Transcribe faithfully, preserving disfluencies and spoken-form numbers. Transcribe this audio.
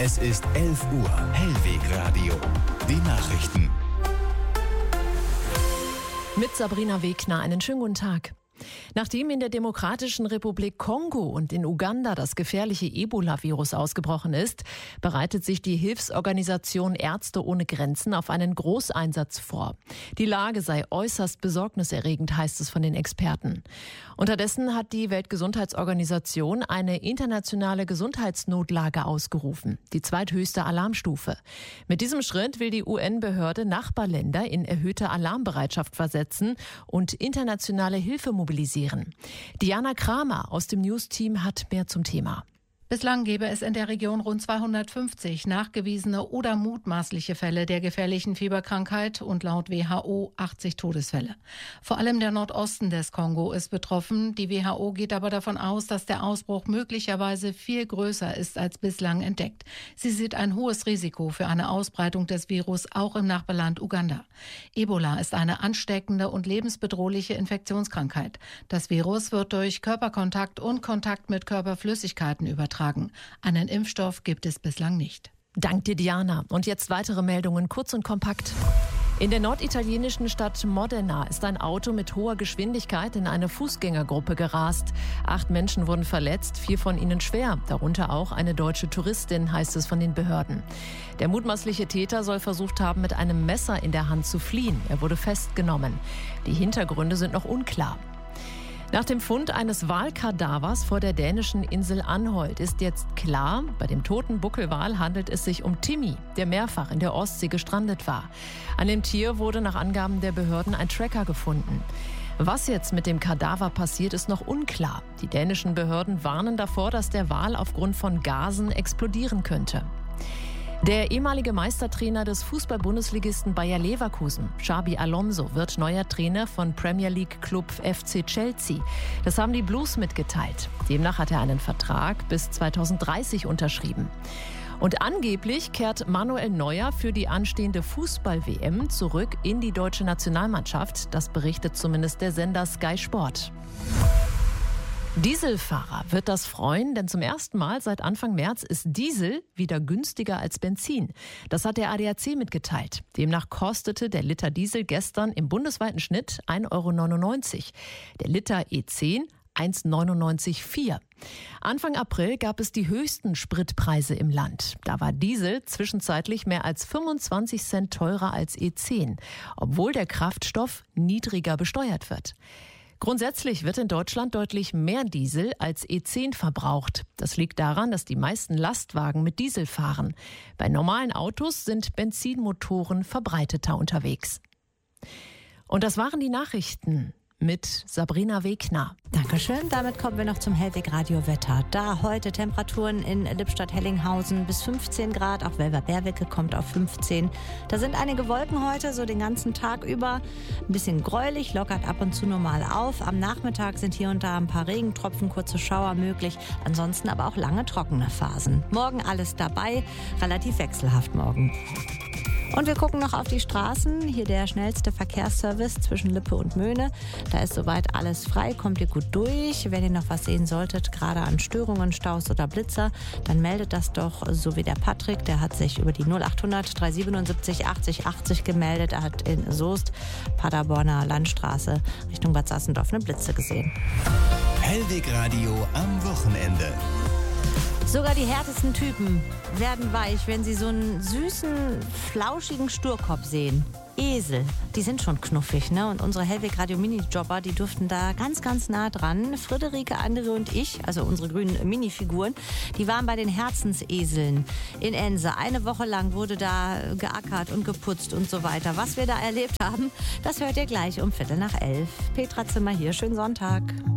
Es ist elf Uhr. Hellwegradio. Die Nachrichten. Mit Sabrina Wegner, einen schönen guten Tag. Nachdem in der Demokratischen Republik Kongo und in Uganda das gefährliche Ebola-Virus ausgebrochen ist, bereitet sich die Hilfsorganisation Ärzte ohne Grenzen auf einen Großeinsatz vor. Die Lage sei äußerst besorgniserregend, heißt es von den Experten. Unterdessen hat die Weltgesundheitsorganisation eine internationale Gesundheitsnotlage ausgerufen, die zweithöchste Alarmstufe. Mit diesem Schritt will die U N-Behörde Nachbarländer in erhöhte Alarmbereitschaft versetzen und internationale Hilfe mobilisieren. Diana Kramer aus dem News-Team hat mehr zum Thema. Bislang gäbe es in der Region rund zweihundertfünfzig nachgewiesene oder mutmaßliche Fälle der gefährlichen Fieberkrankheit und laut W H O achtzig Todesfälle. Vor allem der Nordosten des Kongo ist betroffen. Die W H O geht aber davon aus, dass der Ausbruch möglicherweise viel größer ist als bislang entdeckt. Sie sieht ein hohes Risiko für eine Ausbreitung des Virus auch im Nachbarland Uganda. Ebola ist eine ansteckende und lebensbedrohliche Infektionskrankheit. Das Virus wird durch Körperkontakt und Kontakt mit Körperflüssigkeiten übertragen. Einen Impfstoff gibt es bislang nicht. Dank dir, Diana. Und jetzt weitere Meldungen, kurz und kompakt. In der norditalienischen Stadt Modena ist ein Auto mit hoher Geschwindigkeit in eine Fußgängergruppe gerast. Acht Menschen wurden verletzt, vier von ihnen schwer, darunter auch eine deutsche Touristin, heißt es von den Behörden. Der mutmaßliche Täter soll versucht haben, mit einem Messer in der Hand zu fliehen. Er wurde festgenommen. Die Hintergründe sind noch unklar. Nach dem Fund eines Walkadavers vor der dänischen Insel Anholt ist jetzt klar, bei dem toten Buckelwal handelt es sich um Timmy, der mehrfach in der Ostsee gestrandet war. An dem Tier wurde nach Angaben der Behörden ein Tracker gefunden. Was jetzt mit dem Kadaver passiert, ist noch unklar. Die dänischen Behörden warnen davor, dass der Wal aufgrund von Gasen explodieren könnte. Der ehemalige Meistertrainer des Fußball-Bundesligisten Bayer Leverkusen, Xabi Alonso, wird neuer Trainer von Premier League-Club F C Chelsea. Das haben die Blues mitgeteilt. Demnach hat er einen Vertrag bis zweitausenddreißig unterschrieben. Und angeblich kehrt Manuel Neuer für die anstehende Fußball-W M zurück in die deutsche Nationalmannschaft. Das berichtet zumindest der Sender Sky Sport. Dieselfahrer wird das freuen, denn zum ersten Mal seit Anfang März ist Diesel wieder günstiger als Benzin. Das hat der A D A C mitgeteilt. Demnach kostete der Liter Diesel gestern im bundesweiten Schnitt ein Euro neunundneunzig. Der Liter E zehn eins Euro neunundneunzig Komma vier. Anfang April gab es die höchsten Spritpreise im Land. Da war Diesel zwischenzeitlich mehr als fünfundzwanzig Cent teurer als E zehn, obwohl der Kraftstoff niedriger besteuert wird. Grundsätzlich wird in Deutschland deutlich mehr Diesel als E zehn verbraucht. Das liegt daran, dass die meisten Lastwagen mit Diesel fahren. Bei normalen Autos sind Benzinmotoren verbreiteter unterwegs. Und das waren die Nachrichten mit Sabrina Wegner. Dankeschön. Damit kommen wir noch zum Hellwegradio-Wetter. Da heute Temperaturen in Lippstadt-Hellinghausen bis fünfzehn Grad, auch Welver-Berwicke kommt auf fünfzehn. Da sind einige Wolken heute, so den ganzen Tag über. Ein bisschen gräulich, lockert ab und zu normal auf. Am Nachmittag sind hier und da ein paar Regentropfen, kurze Schauer möglich. Ansonsten aber auch lange trockene Phasen. Morgen alles dabei, relativ wechselhaft morgen. Und wir gucken noch auf die Straßen. Hier der schnellste Verkehrsservice zwischen Lippe und Möhne. Da ist soweit alles frei, kommt ihr gut durch. Wenn ihr noch was sehen solltet, gerade an Störungen, Staus oder Blitzer, dann meldet das doch, so wie der Patrick. Der hat sich über die null achthundert dreihundertsiebenundsiebzig achtzig achtzig gemeldet. Er hat in Soest, Paderborner Landstraße, Richtung Bad Sassendorf eine Blitze gesehen. Hellwegradio am Wochenende. Sogar die härtesten Typen werden weich, wenn sie so einen süßen, flauschigen Sturkopf sehen. Esel, die sind schon knuffig, ne? Und unsere Hellwegradio-Minijobber, die durften da ganz, ganz nah dran. Friederike, Andere und ich, also unsere grünen Minifiguren, die waren bei den Herzenseseln in Ense. Eine Woche lang wurde da geackert und geputzt und so weiter. Was wir da erlebt haben, das hört ihr gleich um Viertel nach elf. Petra Zimmer hier, schönen Sonntag.